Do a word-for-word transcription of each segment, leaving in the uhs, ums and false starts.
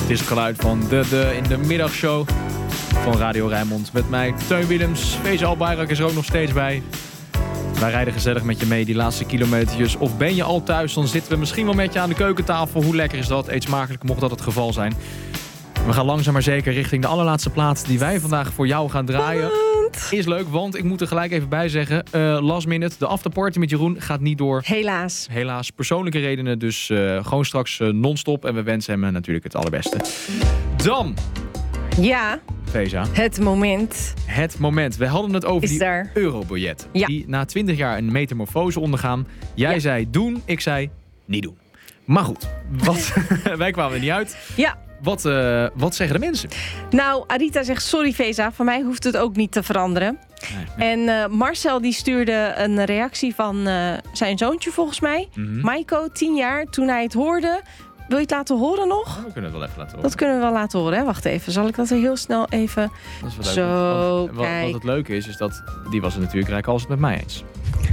Het is het geluid van de, de in de middagshow van Radio Rijnmond. Met mij Teun Willems, Feza Albayrak is er ook nog steeds bij. Wij rijden gezellig met je mee die laatste kilometertjes. Of ben je al thuis, dan zitten we misschien wel met je aan de keukentafel. Hoe lekker is dat? Eet smakelijk, mocht dat het geval zijn. We gaan langzaam maar zeker richting de allerlaatste plaats die wij vandaag voor jou gaan draaien. Is leuk, want ik moet er gelijk even bij zeggen. Uh, last minute, de afterparty met Jeroen gaat niet door. Helaas. Helaas, persoonlijke redenen. Dus uh, gewoon straks uh, non-stop. En we wensen hem uh, natuurlijk het allerbeste. Dan. Ja. Feza. Het moment. Het moment. We hadden het over is die daar. eurobiljet. Ja. Die na twintig jaar een metamorfose ondergaan. Jij ja. zei doen, ik zei niet doen. Maar goed, wat, wij kwamen er niet uit. Ja. Wat, uh, wat zeggen de mensen? Nou, Arita zegt sorry Feza, van mij hoeft het ook niet te veranderen. Nee, nee. En uh, Marcel die stuurde een reactie van uh, zijn zoontje volgens mij. Mm-hmm. Maiko, tien jaar, toen hij het hoorde. Wil je het laten horen nog? Ja, we kunnen het wel even laten horen. Dat kunnen we wel laten horen, hè? Wacht even, zal ik dat er heel snel even... Dat is zo, leuk. Wat, wat, wat het leuke is, is dat die was het natuurlijk rijk als het met mij eens.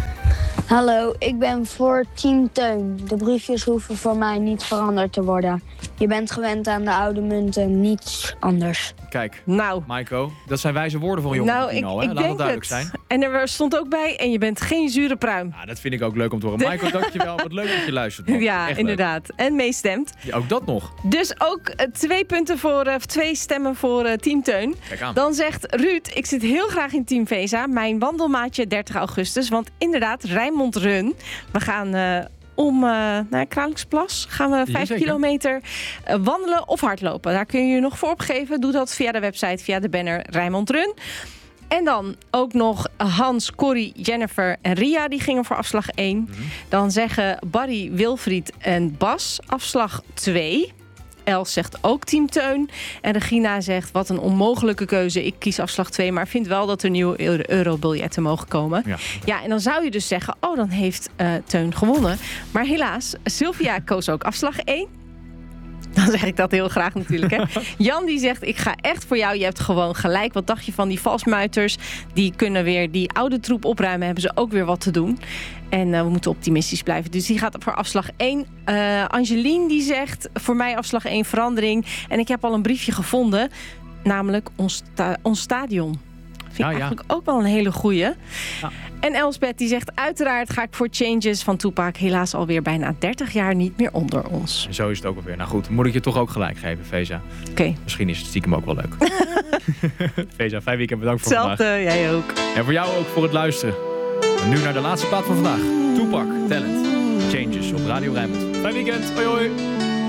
Hallo, ik ben voor Team Teun. De briefjes hoeven voor mij niet veranderd te worden. Je bent gewend aan de oude munten, niets anders. Kijk, nou, Maiko, dat zijn wijze woorden van een jongen. Nou, ik, al, ik Laat denk het duidelijk het. zijn. En er stond ook bij, en je bent geen zure pruim. Ja, dat vind ik ook leuk om te horen. Maiko, dankjewel. Wat leuk dat je luistert. Man. Ja, echt inderdaad. Leuk. En meestemt. Ja, ook dat nog. Dus ook uh, twee punten voor, uh, twee stemmen voor uh, Team Teun. Kijk aan. Dan zegt Ruud, ik zit heel graag in Team Feza. Mijn wandelmaatje dertig augustus. Want inderdaad, Rijnmond Run. We gaan... Uh, om uh, naar Kralingsplas gaan we vijf ja, kilometer uh, wandelen of hardlopen. Daar kun je je nog voor opgeven. Doe dat via de website, via de banner Rijnmond Run. En dan ook nog Hans, Corrie, Jennifer en Ria. Die gingen voor afslag één. Mm-hmm. Dan zeggen Barry, Wilfried en Bas afslag twee. Els zegt ook Team Teun. En Regina zegt, wat een onmogelijke keuze. Ik kies afslag twee, maar vind wel dat er nieuwe eurobiljetten mogen komen. Ja, ja, en dan zou je dus zeggen, oh, dan heeft uh, Teun gewonnen. Maar helaas, Sylvia koos ook afslag één. Dan zeg ik dat heel graag natuurlijk. Hè. Jan die zegt, ik ga echt voor jou. Je hebt gewoon gelijk. Wat dacht je van die valsmuiters? Die kunnen weer die oude troep opruimen. Hebben ze ook weer wat te doen. En uh, we moeten optimistisch blijven. Dus die gaat voor afslag één. Uh, Angelien die zegt, voor mij afslag één verandering. En ik heb al een briefje gevonden. Namelijk ons, sta- ons stadion. Vind ik ja, eigenlijk ja. ook wel een hele goeie. Ja. En Elsbeth die zegt, uiteraard ga ik voor Changes van Tupac. Helaas alweer bijna dertig jaar niet meer onder ons. En zo is het ook alweer. Nou goed, moet ik je toch ook gelijk geven, Feza. Oké. Okay. Misschien is het stiekem ook wel leuk. Feza, fijn weekend. Bedankt voor Hetzelfde, vandaag. Hetzelfde, jij ook. En voor jou ook voor het luisteren. En nu naar de laatste plaat van vandaag. Tupac, Talent, Changes op Radio Rijnmond. Fijn weekend. Hoi hoi.